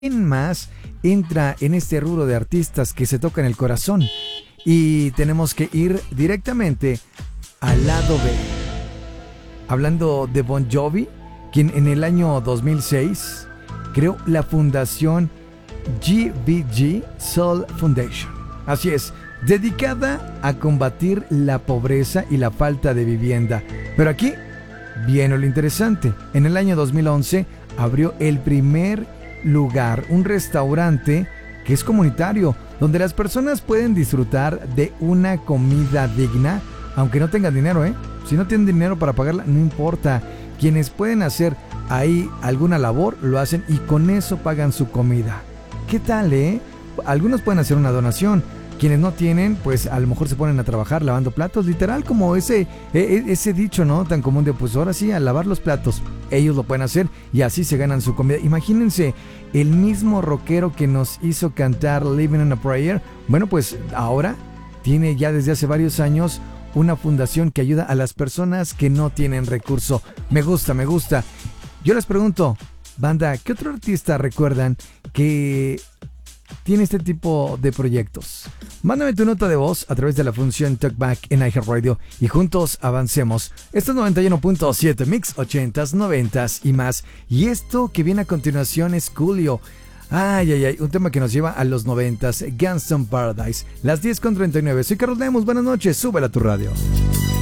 ¿Quién más entra en este rubro de artistas que se tocan el corazón? Y tenemos que ir directamente al lado B. Hablando de Bon Jovi, quien en el año 2006 creó la fundación GVG Soul Foundation. Así es, dedicada a combatir la pobreza y la falta de vivienda. Pero aquí viene lo interesante. En el año 2011 abrió el primer lugar, un restaurante que es comunitario, donde las personas pueden disfrutar de una comida digna, aunque no tengan dinero, Si no tienen dinero para pagarla, no importa. Quienes pueden hacer ahí alguna labor, lo hacen y con eso pagan su comida. ¿Qué tal, Algunos pueden hacer una donación. Quienes no tienen, pues a lo mejor se ponen a trabajar lavando platos, literal como ese dicho, ¿no? Tan común de, pues ahora sí, a lavar los platos. Ellos lo pueden hacer y así se ganan su comida. Imagínense, el mismo rockero que nos hizo cantar Living on a Prayer, bueno, pues ahora tiene ya desde hace varios años una fundación que ayuda a las personas que no tienen recurso. Me gusta. Yo les pregunto, banda, ¿qué otro artista recuerdan que tiene este tipo de proyectos? Mándame tu nota de voz a través de la función Talkback en iHeartRadio y juntos avancemos. Esto es 91.7 Mix 80s, 90s y más. Y esto que viene a continuación es Coolio. Ay, un tema que nos lleva a los 90s, Gangsta Paradise. Las 10:39. Soy Carlos Lemos, buenas noches, súbela a tu radio.